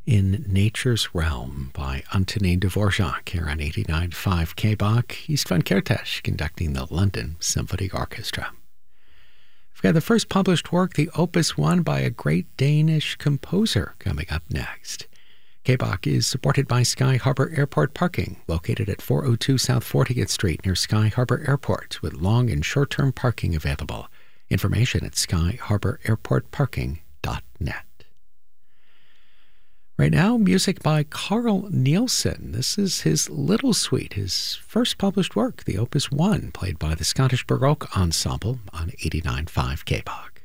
In Nature's Realm by Antonin Dvorak here on 89.5 KBAK. Istvan Kertész conducting the London Symphony Orchestra. We've got the first published work, the Opus 1 by a great Danish composer, coming up next. KBAK is supported by Sky Harbor Airport Parking, located at 402 South 40th Street near Sky Harbor Airport, with long and short-term parking available. Information at skyharbораirportparking.net. Right now, music by Carl Nielsen. This is his Little Suite, his first published work, the Opus 1, played by the Scottish Baroque Ensemble on 89.5 KBAK.